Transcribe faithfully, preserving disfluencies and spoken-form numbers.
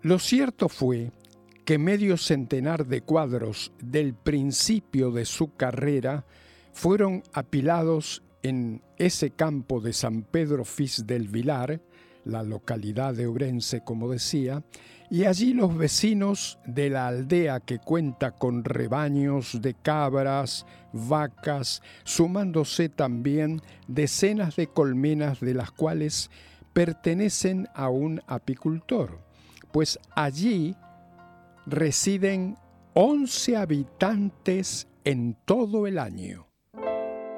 Lo cierto fue que medio centenar de cuadros del principio de su carrera fueron apilados en ese campo de San Pedro Fis del Vilar, la localidad de Ourense, como decía, y allí los vecinos de la aldea, que cuenta con rebaños de cabras, vacas, sumándose también decenas de colmenas de las cuales pertenecen a un apicultor, pues allí residen once habitantes en todo el año.